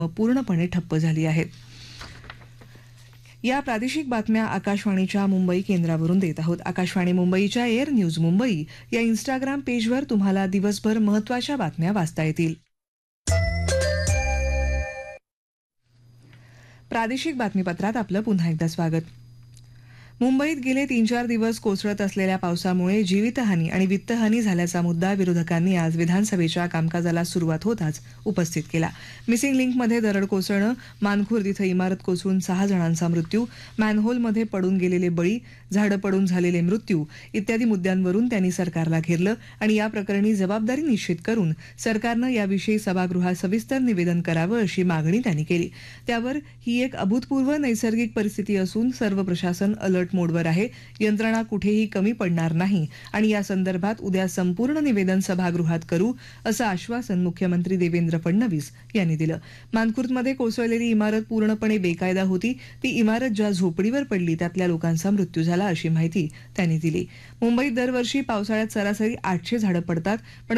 पूर्णपणे ठप्प झाली आहेत. या प्रादेशिक बातम्या आकाशवाणीच्या मुंबई केंद्रावरून देत आहोत. आकाशवाणी मुंबईच्या एअर न्यूज मुंबई या इंस्टाग्राम पेजवर तुम्हाला दिवसभर महत्त्वाच्या बातम्या वाचता येतील. प्रादेशिक बातमीपत्रात आपलं पुन्हा एकदा स्वागत. मुंबईत गेले 3-4 दिवस कोसळत असलेल्या पावसामुळे जीवितहानी आणि वित्तहानी झाल्याचा मुद्दा विरोधकांनी आज विधानसभेच्या कामकाजाला सुरुवात होताच उपस्थित केला. मिसिंग लिंकमध्ये दरड कोसळणं, मानखुर्द इथं इमारत कोसळून 6 जणांचा मृत्यू, मॅनहोलमध्ये पडून गेलेले बळी, झाडं पडून झालेले मृत्यू इत्यादी मुद्द्यांवरून त्यांनी सरकारला घेरलं आणि या प्रकरणी जबाबदारी निश्चित करून सरकारनं याविषयी सभागृहात सविस्तर निवेदन करावं अशी मागणी त्यांनी केली. त्यावर ही एक अभूतपूर्व नैसर्गिक परिस्थिती असून सर्व प्रशासन अलर्ट मोडवर आहे, यंत्रणा कुठेही कमी पडणार नाही आणि या संदर्भात उद्या संपूर्ण निवेदन सभागृहात करू असं आश्वासन मुख्यमंत्री देवेंद्र फडणवीस यांनी दिलं. मानखुर्दमध्ये कोसळलेली इमारत पूर्णपणे बेकायदा होती. ती इमारत ज्या झोपडीवर पडली त्यातल्या लोकांचा मृत्यू झाला अशी माहिती त्यांनी दिली. मुंबईत दरवर्षी पावसाळ्यात सरासरी 800 झाडं पडतात, पण